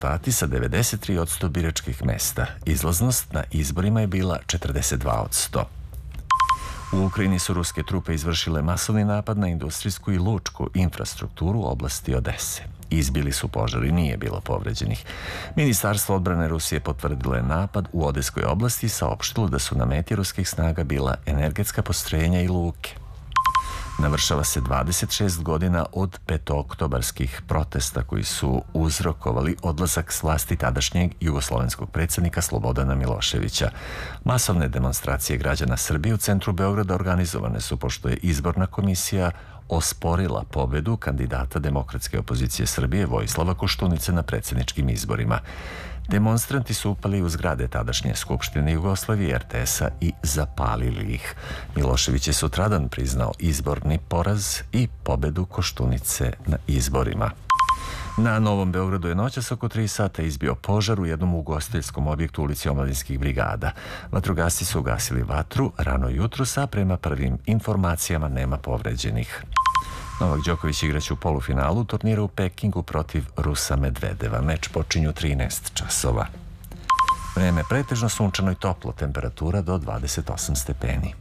rezultati sa 93% biračkih mesta. Izlaznost na izborima je bila 42%. U Ukrajini su ruske trupe izvršile masovni napad na industrijsku i lučku infrastrukturu u oblasti Odese. Izbili su požar i nije bilo povređenih. Ministarstvo odbrane Rusije potvrdilo je napad u Odeskoj oblasti i saopštilo da su na meti ruskih snaga bila energetska postrojenja i luke. Navršava se 26 godina od petooktobarskih protesta koji su uzrokovali odlazak s vlasti tadašnjeg jugoslovenskog predsjednika Slobodana Miloševića. Masovne demonstracije građana Srbije u centru Beograda organizovane su pošto je izborna komisija osporila pobedu kandidata demokratske opozicije Srbije Vojislava Koštunice na predsjedničkim izborima. Demonstranti su upali u zgrade tadašnje Skupštine Jugoslavije RTS-a i zapalili ih. Milošević je sutradan priznao izborni poraz i pobedu Koštunice na izborima. Na Novom Beogradu je noćas oko 3 sata izbio požar u jednom ugostiteljskom objektu u ulici Omladinskih brigada. Vatrogasci su ugasili vatru rano jutros, a prema prvim informacijama nema povređenih. Novak Đoković igraće u polufinalu turnira u Pekingu protiv Rusa Medvedeva. Meč počinje u 13 časova. Vreme pretežno sunčano i toplo, temperatura do 28 stepeni.